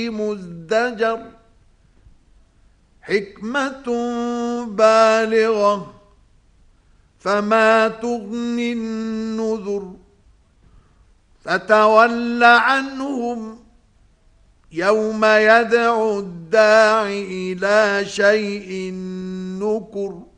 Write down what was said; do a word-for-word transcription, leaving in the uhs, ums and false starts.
مزدجر حكمة بالغة فما تغني النذر فتول عنهم يوم يدعو الداع إلى شيء نكر